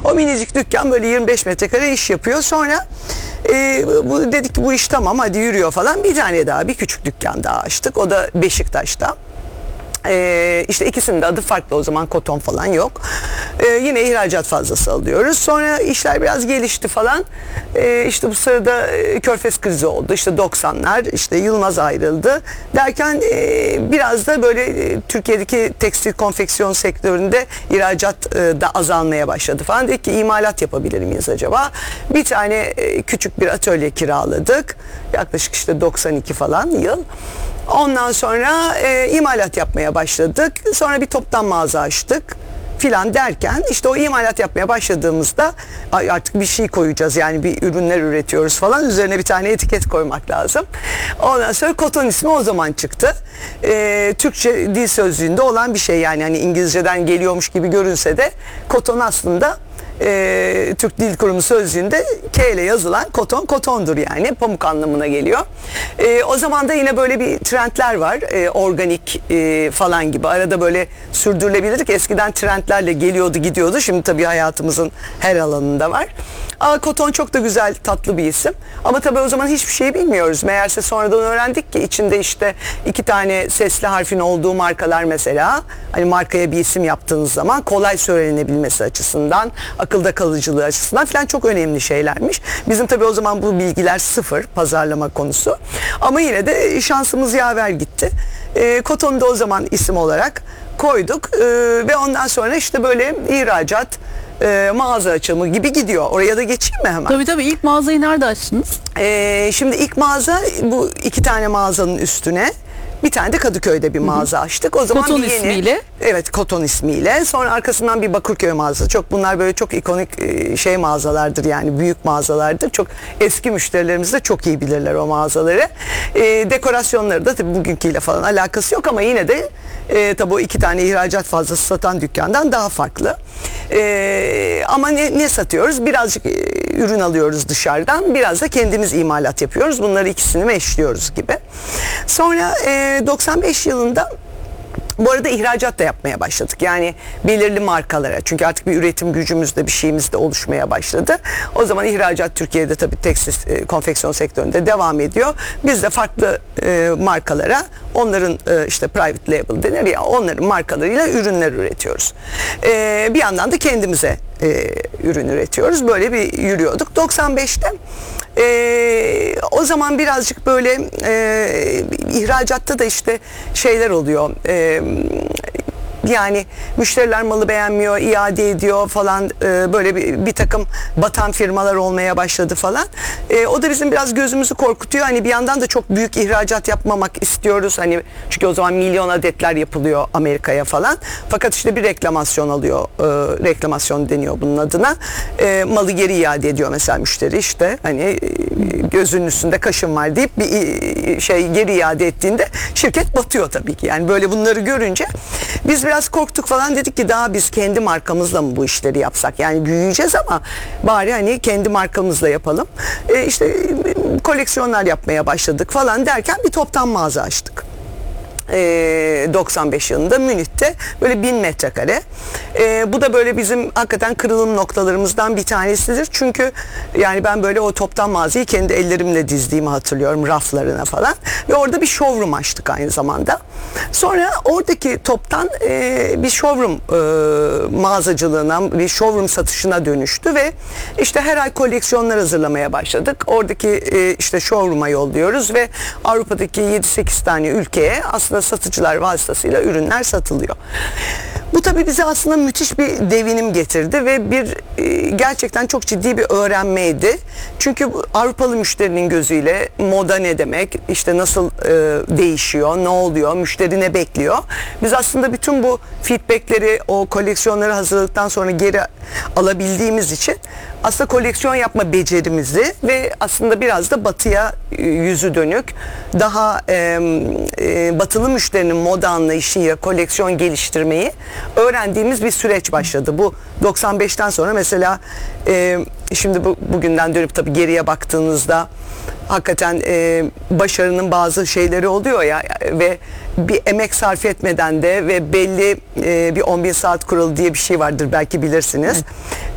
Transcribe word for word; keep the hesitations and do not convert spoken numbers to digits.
O minicik dükkan böyle yirmi beş metrekare iş yapıyor. Sonra e, bu, dedik ki bu iş tamam, hadi yürüyor falan. Bir tane daha, bir küçük dükkan daha açtık. O da Beşiktaş'ta. Ee, işte ikisinin de adı farklı, o zaman koton falan yok. Ee, yine ihracat fazlası alıyoruz. Sonra işler biraz gelişti falan. Ee, işte bu sırada e, Körfez krizi oldu. İşte doksanlar, işte Yılmaz ayrıldı. Derken e, biraz da böyle e, Türkiye'deki tekstil konfeksiyon sektöründe ihracat e, da azalmaya başladı falan. Dedik ki imalat yapabilir miyiz acaba? Bir tane e, küçük bir atölye kiraladık. Yaklaşık işte doksan iki falan yıl. Ondan sonra e, imalat yapmaya başladık. Sonra bir toptan mağaza açtık filan derken işte o imalat yapmaya başladığımızda artık bir şey koyacağız, yani bir ürünler üretiyoruz falan, üzerine bir tane etiket koymak lazım. Ondan sonra koton ismi o zaman çıktı. E, Türkçe dil sözlüğünde olan bir şey, yani hani İngilizceden geliyormuş gibi görünse de koton aslında E, Türk Dil Kurumu sözlüğünde K ile yazılan koton, kotondur yani, pamuk anlamına geliyor. E, o zaman da yine böyle bir trendler var, e, organik e, falan gibi, arada böyle sürdürülebilirlik eskiden trendlerle geliyordu gidiyordu, şimdi tabii hayatımızın her alanında var. Aa, koton çok da güzel, tatlı bir isim ama tabii o zaman hiçbir şey bilmiyoruz. Meğerse sonradan öğrendik ki içinde işte iki tane sesli harfin olduğu markalar, mesela hani markaya bir isim yaptığınız zaman kolay söylenebilmesi açısından, akılda kalıcılığı açısından falan çok önemli şeylermiş. Bizim tabii o zaman bu bilgiler sıfır, pazarlama konusu. Ama yine de şansımız yaver gitti. E, Koton'u da o zaman isim olarak koyduk e, ve ondan sonra işte böyle ihracat, e, mağaza açımı gibi gidiyor. Oraya da geçeyim mi hemen? Tabii tabii. İlk mağazayı nerede açtınız? E, şimdi ilk mağaza bu iki tane mağazanın üstüne. Bir tane de Kadıköy'de bir mağaza açtık. O zaman Koton bir yeni, ismiyle. Evet, Koton ismiyle. Sonra arkasından bir Bakırköy mağazası. Çok bunlar böyle çok ikonik şey mağazalardır, yani büyük mağazalardır. Çok eski müşterilerimiz de çok iyi bilirler o mağazaları. E, dekorasyonları da tabii bugünküyle falan alakası yok ama yine de e, tabii o iki tane ihracat fazlası satan dükkandan daha farklı. E, ama ne, ne satıyoruz? Birazcık e, ürün alıyoruz dışarıdan. Biraz da kendimiz imalat yapıyoruz. Bunları ikisini meşliyoruz gibi. Sonra e, doksan beş yılında bu arada ihracat da yapmaya başladık. Yani belirli markalara. Çünkü artık bir üretim gücümüz de bir şeyimiz de oluşmaya başladı. O zaman ihracat Türkiye'de tabii tekstil e, konfeksiyon sektöründe devam ediyor. Biz de farklı e, markalara, onların e, işte private label denir ya, onların markalarıyla ürünler üretiyoruz. E, bir yandan da kendimize e, ürün üretiyoruz. Böyle bir yürüyorduk. doksan beşte Ee, o zaman birazcık böyle e, ihracatta da işte şeyler oluyor. E, yani müşteriler malı beğenmiyor, iade ediyor falan, e, böyle bir, bir takım batan firmalar olmaya başladı falan. E, o da bizim biraz gözümüzü korkutuyor. Hani bir yandan da çok büyük ihracat yapmamak istiyoruz. Hani çünkü o zaman milyon adetler yapılıyor Amerika'ya falan. Fakat işte bir reklamasyon alıyor. E, reklamasyon deniyor bunun adına. E, malı geri iade ediyor mesela müşteri, işte hani e, gözünün üstünde kaşın var deyip bir e, şey geri iade ettiğinde şirket batıyor tabii ki. Yani böyle bunları görünce biz biraz korktuk falan, dedik ki daha biz kendi markamızla mı bu işleri yapsak? Yani büyüyeceğiz ama bari hani kendi markamızla yapalım. E işte koleksiyonlar yapmaya başladık falan derken bir toptan mağaza açtık. doksan beş yılında Münih'te böyle bin metrekare. E, bu da böyle bizim hakikaten kırılım noktalarımızdan bir tanesidir. Çünkü yani ben böyle o toptan mağazayı kendi ellerimle dizdiğimi hatırlıyorum, raflarına falan. Ve orada bir showroom açtık aynı zamanda. Sonra oradaki toptan e, bir showroom e, mağazacılığına, bir showroom satışına dönüştü ve işte her ay koleksiyonlar hazırlamaya başladık. Oradaki e, işte showroom'a yolluyoruz ve Avrupa'daki yedi sekiz tane ülkeye aslında satıcılar vasıtasıyla ürünler satılıyor. Bu tabii bize aslında müthiş bir devinim getirdi ve bir e, gerçekten çok ciddi bir öğrenmeydi. Çünkü Avrupalı müşterinin gözüyle moda ne demek, işte nasıl e, değişiyor, ne oluyor, müşteri ne bekliyor. Biz aslında bütün bu feedbackleri, o koleksiyonları hazırladıktan sonra geri alabildiğimiz için aslında koleksiyon yapma becerimizi ve aslında biraz da batıya yüzü dönük, daha e, e, batılı müşterinin moda anlayışıyla koleksiyon geliştirmeyi öğrendiğimiz bir süreç başladı. Bu doksan beşten sonra mesela e, şimdi bu, bugünden dönüp tabii geriye baktığınızda hakikaten e, başarının bazı şeyleri oluyor ya ve bir emek sarf etmeden de ve belli e, bir on bin saat kuralı diye bir şey vardır, belki bilirsiniz. Evet.